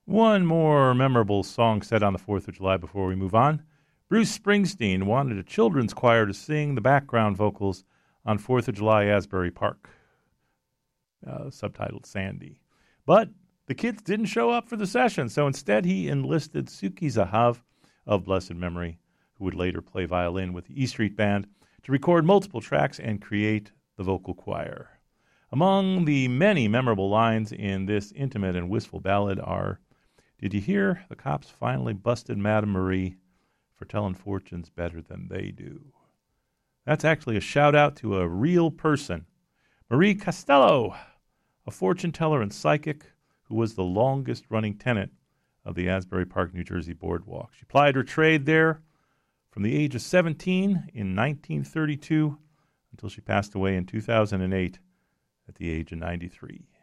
One more memorable song set on the 4th of July before we move on. Bruce Springsteen wanted a children's choir to sing the background vocals on 4th of July Asbury Park, subtitled Sandy. But the kids didn't show up for the session, so instead he enlisted Suki Zahav of blessed memory, who would later play violin with the E Street Band, to record multiple tracks and create the vocal choir. Among the many memorable lines in this intimate and wistful ballad are, "Did you hear the cops finally busted Madame Marie for telling fortunes better than they do?" That's actually a shout-out to a real person, Marie Costello, a fortune teller and psychic who was the longest-running tenant of the Asbury Park, New Jersey boardwalk. She plied her trade there from the age of 17 in 1932 until she passed away in 2008 at the age of 93.